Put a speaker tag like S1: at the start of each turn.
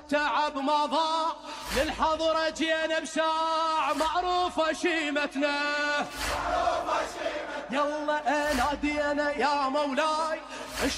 S1: والتعب ما ضاع، للحضرة جينا بساع معروفة شيمتنا. يلا انادي انا يا مولاي